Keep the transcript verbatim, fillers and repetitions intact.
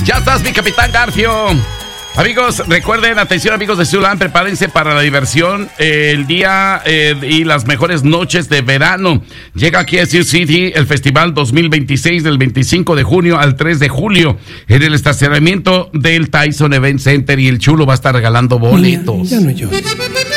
Ya estás, mi capitán Garfio. Amigos, recuerden, atención amigos de Ciudad, prepárense para la diversión, eh, el día eh, y las mejores noches de verano. Llega aquí a Sioux City el Festival dos mil veintiséis del veinticinco de junio al tres de julio en el estacionamiento del Tyson Event Center, y el Chulo va a estar regalando boletos. Mira, ya no llores.